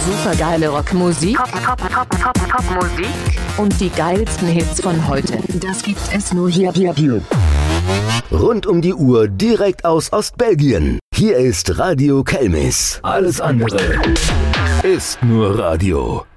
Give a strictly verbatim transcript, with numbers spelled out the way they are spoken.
Supergeile Rockmusik, Pop, Pop, Pop, Pop, Popmusik und die geilsten Hits von heute. Das gibt es nur hier, hier, hier. Rund um die Uhr direkt aus Ostbelgien. Hier ist Radio Kelmis. Alles andere ist nur Radio.